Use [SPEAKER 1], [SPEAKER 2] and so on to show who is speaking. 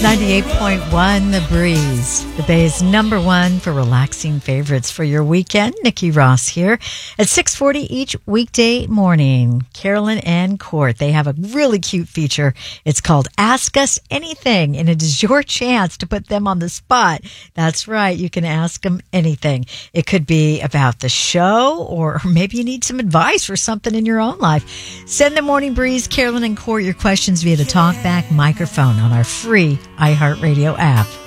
[SPEAKER 1] 98.1 The Breeze, the Bay's number one for relaxing favorites for your weekend. Nikki Ross here at 6:40 each weekday morning. Carolyn and Court, they have a really cute feature. It's called Ask Us Anything, and it is your chance to put them on the spot. That's right, you can ask them anything. It could be about the show, or maybe you need some advice for something in your own life. Send the Morning Breeze, Carolyn and Court, your questions via the TalkBack microphone on our free iHeartRadio app.